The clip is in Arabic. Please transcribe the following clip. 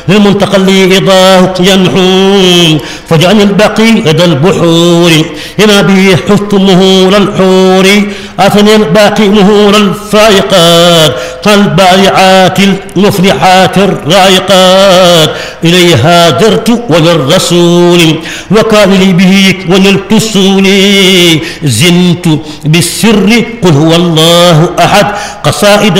المنتقى اللي رضاه ينحو فجعل الباقي لدى البحور لما به حث مهور الحور أثني الباقي مهور الفائقات كالبارعات المفرحات الرائقات إليها درت وللرسول وكان لي به ونلت السولي زنت بالسر قل هو الله أحد قصائد